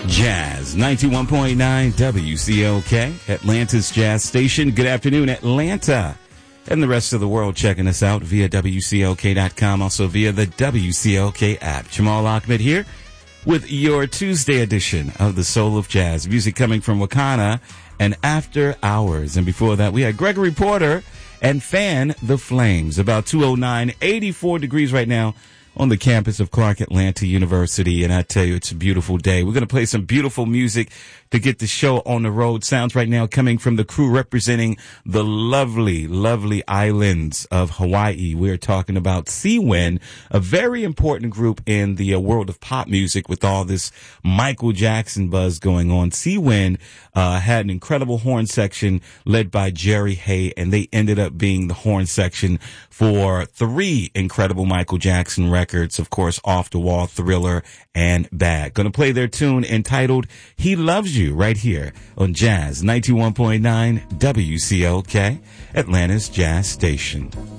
Jazz 91.9 WCLK, Atlanta's Jazz Station. Good afternoon, Atlanta. And the rest of the world checking us out via WCLK.com, also via the WCLK app. Jamal Ahmed here with your Tuesday edition of the Soul of Jazz. Music coming from Wakana and After Hours. And before that, we had Gregory Porter and Fan the Flames. About 209, 84 degrees right now on the campus of Clark Atlanta University. And I tell you, it's a beautiful day. We're going to play some beautiful music to get the show on the road. Sounds right now coming from the crew representing the lovely, lovely islands of Hawaii. We're talking about Seawind, a very important group in the world of pop music with all this Michael Jackson buzz going on. Seawind had an incredible horn section led by Jerry Hay, and they ended up being the horn section for 3 incredible Michael Jackson records, of course, Off the Wall, Thriller, and Bad. Gonna play their tune entitled He Loves You right here on Jazz 91.9 WCLK, Atlanta's Jazz Station.